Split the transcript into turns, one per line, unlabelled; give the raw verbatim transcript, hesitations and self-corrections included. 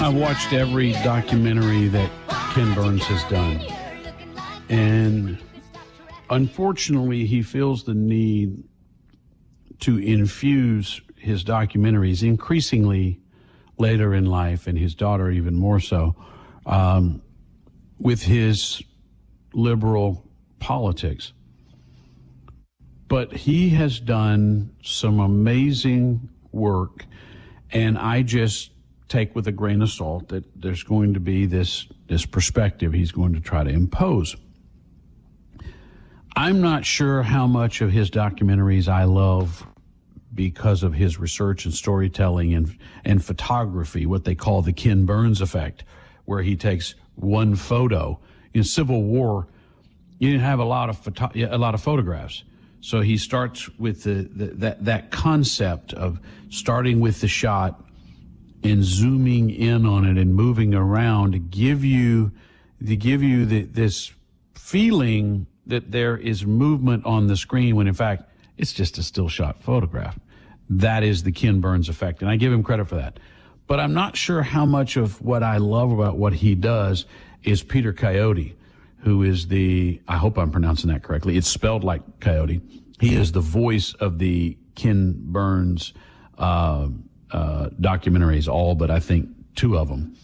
I've watched every documentary that Ken Burns has done, and unfortunately, he feels the need to infuse his documentaries increasingly later in life, and his daughter even more so, um, with his liberal politics. But he has done some amazing work, and I just take with a grain of salt that there's going to be this, this perspective he's going to try to impose. I'm not sure how much of his documentaries I love because of his research and storytelling and, and photography, what they call the Ken Burns effect, where he takes one photo. In Civil War, you didn't have a lot of photo- a lot of photographs. So he starts with the, the that that concept of starting with the shot and zooming in on it and moving around to give you to give you the, this feeling that there is movement on the screen when in fact it's just a still shot photograph. That is the Ken Burns effect, and I give him credit for that. But I'm not sure how much of what I love about what he does is Peter Coyote, who is the, I hope I'm pronouncing that correctly, it's spelled like coyote. He is the voice of the Ken Burns uh, uh, documentaries, all but I think two of them.